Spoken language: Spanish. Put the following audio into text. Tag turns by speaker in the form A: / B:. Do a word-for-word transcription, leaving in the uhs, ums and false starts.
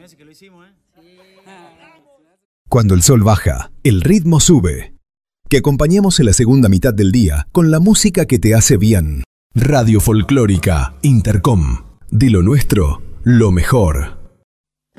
A: Cuando el sol baja, el ritmo sube. Que acompañemos en la segunda mitad del día con la música que te hace bien. Radio Folclórica Intercom. De lo nuestro, lo mejor.